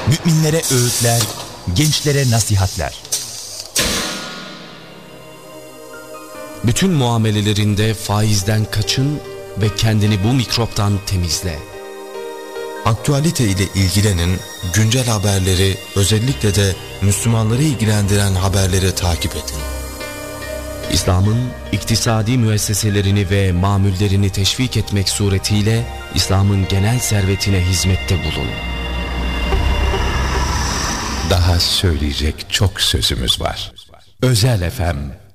Müminlere öğütler, gençlere nasihatler. Bütün muamelelerinde faizden kaçın ve kendini bu mikroptan temizle. Aktualite ile ilgilenin, güncel haberleri, özellikle de Müslümanları ilgilendiren haberleri takip edin. İslam'ın iktisadi müesseselerini ve mamullerini teşvik etmek suretiyle İslam'ın genel servetine hizmette bulun. Daha söyleyecek çok sözümüz var. Özel FM